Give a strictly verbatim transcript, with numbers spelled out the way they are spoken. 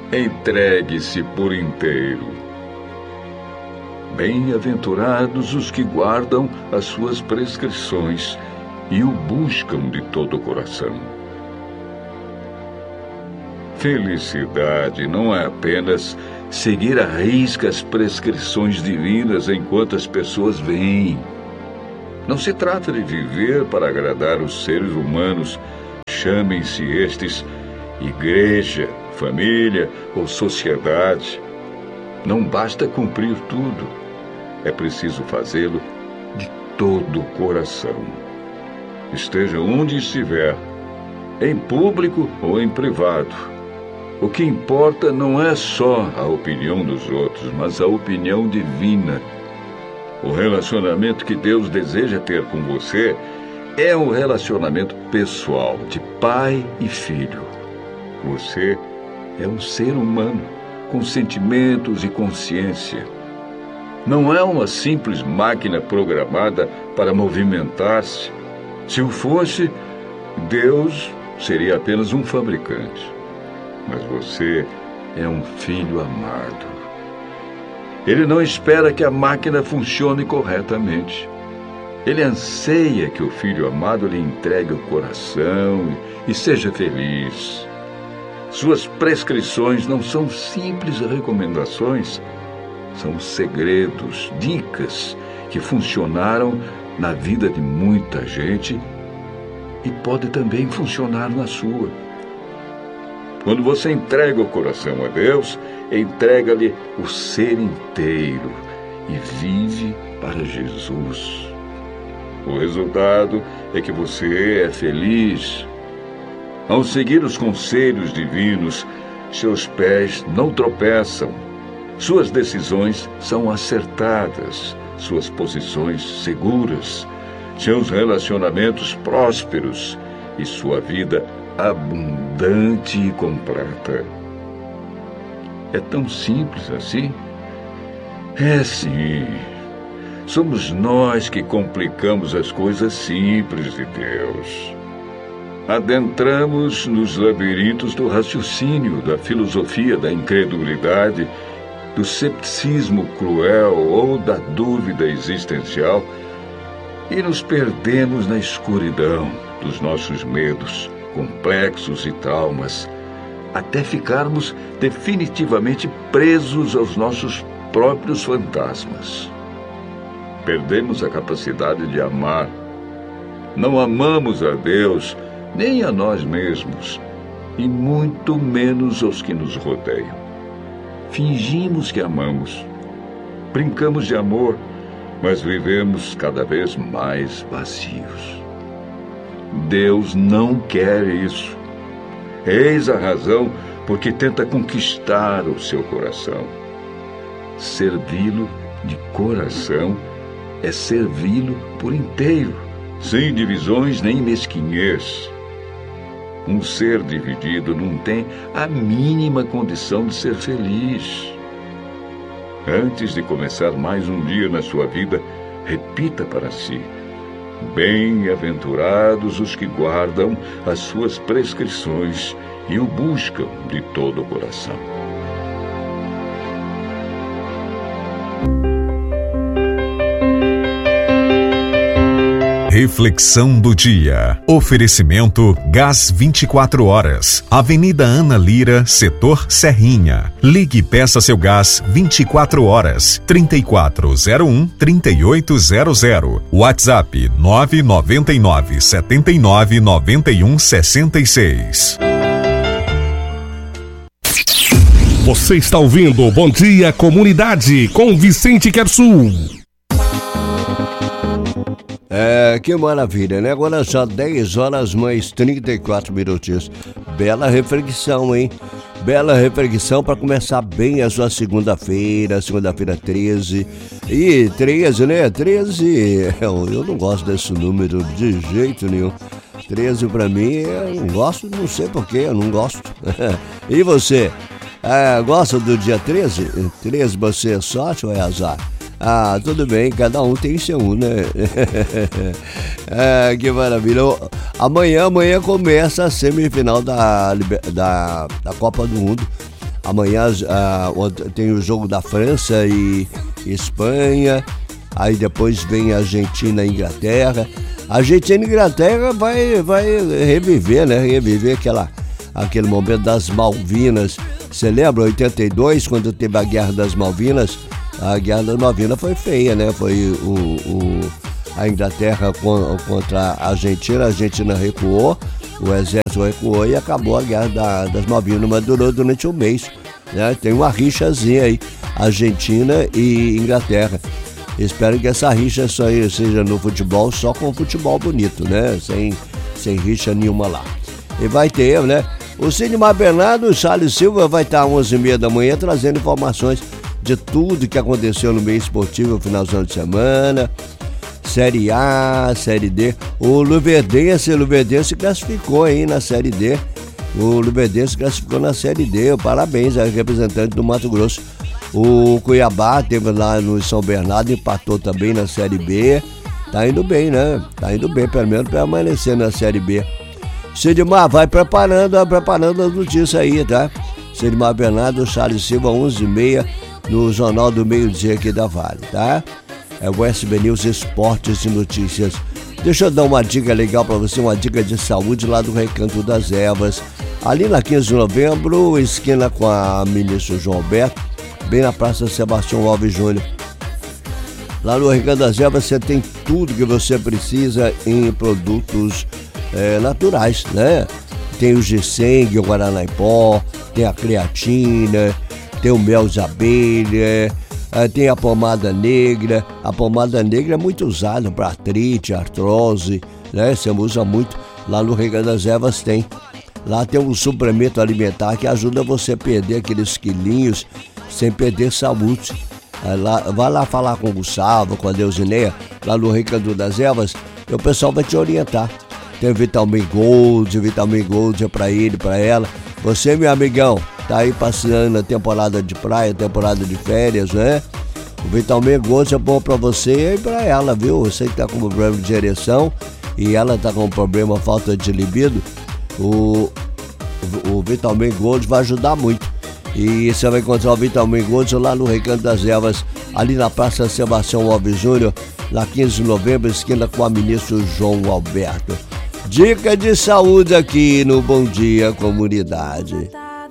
Entregue-se por inteiro. Bem-aventurados os que guardam as suas prescrições e o buscam de todo o coração. Felicidade não é apenas seguir à risca as prescrições divinas enquanto as pessoas vêm. Não se trata de viver para agradar os seres humanos, chamem-se estes igreja, família ou sociedade. Não basta cumprir tudo. É preciso fazê-lo de todo o coração. Esteja onde estiver, em público ou em privado. O que importa não é só a opinião dos outros, mas a opinião divina. O relacionamento que Deus deseja ter com você é um relacionamento pessoal, de pai e filho. Você é um ser humano, com sentimentos e consciência. Não é uma simples máquina programada para movimentar-se. Se o fosse, Deus seria apenas um fabricante. Mas você é um filho amado. Ele não espera que a máquina funcione corretamente. Ele anseia que o filho amado lhe entregue o coração e seja feliz. Suas prescrições não são simples recomendações, são segredos, dicas que funcionaram na vida de muita gente e pode também funcionar na sua. Quando você entrega o coração a Deus, entrega-lhe o ser inteiro e vive para Jesus. O resultado é que você é feliz. Ao seguir os conselhos divinos, seus pés não tropeçam, suas decisões são acertadas, suas posições seguras, seus relacionamentos prósperos e sua vida abundante e completa. É tão simples assim? É sim. Somos nós que complicamos as coisas simples de Deus. Adentramos nos labirintos do raciocínio, da filosofia, da incredulidade, do cepticismo cruel ou da dúvida existencial e nos perdemos na escuridão dos nossos medos, complexos e traumas, até ficarmos definitivamente presos aos nossos próprios fantasmas. Perdemos a capacidade de amar. Não amamos a Deus, nem a nós mesmos, e muito menos aos que nos rodeiam. Fingimos que amamos, brincamos de amor, mas vivemos cada vez mais vazios. Deus não quer isso. Eis a razão porque tenta conquistar o seu coração. Servi-lo de coração é servi-lo por inteiro, sem divisões nem mesquinhez. Um ser dividido não tem a mínima condição de ser feliz. Antes de começar mais um dia na sua vida, repita para si: bem-aventurados os que guardam as suas prescrições e o buscam de todo o coração. Reflexão do dia. Oferecimento Gás vinte e quatro horas. Avenida Ana Lira, setor Serrinha. Ligue e peça seu gás vinte e quatro horas. trinta e quatro zero um, trinta e oito zero zero. WhatsApp nove nove nove, sete nove nove um, seis seis. Você está ouvindo Bom Dia Comunidade com Vicente Quersul. É, que maravilha, né? Agora já dez horas mais trinta e quatro minutinhos. Bela reflexão, hein? Bela reflexão para começar bem a sua segunda-feira, segunda-feira treze. E treze, né? treze, eu, eu não gosto desse número de jeito nenhum. treze para mim, eu não gosto, não sei porquê, eu não gosto. E você? É, gosta do dia treze? treze você é sorte ou é azar? Ah, tudo bem, cada um tem seu um, né? Ah, que maravilha. Amanhã, amanhã começa a semifinal da, da, da Copa do Mundo. Amanhã ah, tem o jogo da França e Espanha. Aí depois vem Argentina e Inglaterra. A Argentina e Inglaterra vai, vai reviver, né? Reviver aquela, aquele momento das Malvinas. Você lembra, oitenta e dois, quando teve a Guerra das Malvinas? A Guerra das Malvinas foi feia, né? Foi o, o, a Inglaterra contra a Argentina. A Argentina recuou, o exército recuou e acabou a Guerra da, das Malvinas, mas durou durante um mês, né? Tem uma rixazinha aí, Argentina e Inglaterra. Espero que essa rixa só seja no futebol, só com futebol bonito, né? Sem, sem rixa nenhuma lá. E vai ter, né? O Sidmar Bernardo, o Charles Silva vai estar às onze e meia da manhã trazendo informações de tudo que aconteceu no meio esportivo no finalzão de semana. Série A, Série D. O Luverdense, o Luverdense classificou aí na Série D. O Luverdense classificou na Série D. Parabéns ao representante do Mato Grosso. O Cuiabá teve lá no São Bernardo, empatou também na Série B. Tá indo bem, né? Tá indo bem, pelo menos permanecendo na Série B. Sidmar, vai preparando, preparando as notícias aí, tá? Sidmar Bernardo, Charles Silva, onze e meia, no Jornal do Meio Dia aqui da Vale, tá? É o S B News Esportes e Notícias. Deixa eu dar uma dica legal pra você, uma dica de saúde lá do Recanto das Ervas. Ali na quinze de novembro, esquina com a ministro João Alberto, bem na Praça Sebastião Alves Júnior. Lá no Recanto das Ervas você tem tudo que você precisa em produtos é, naturais, né? Tem o ginseng, o guaraná em pó, tem a creatina, tem o mel de abelha, é, tem a pomada negra. A pomada negra é muito usada para artrite, artrose, né? Você usa muito. Lá no Recanto das Ervas tem. Lá tem um suplemento alimentar que ajuda você a perder aqueles quilinhos sem perder saúde. Lá, vai lá falar com o Gustavo, com a Deusineia, lá no Recanto das Ervas, e o pessoal vai te orientar. Tem Vitamin Gold, Vitamin Gold é pra ele, pra ela. Você, meu amigão, tá aí passeando a temporada de praia, temporada de férias, né? O Vitamin Gold é bom pra você e pra ela, viu? Você que tá com problema de ereção e ela tá com problema, falta de libido, o, o Vitamin Gold vai ajudar muito. E você vai encontrar o Vitamin Gold lá no Recanto das Ervas, ali na Praça Sebastião Alves Júnior, na quinze de novembro, esquina com a ministro João Alberto. Dica de saúde aqui no Bom Dia Comunidade.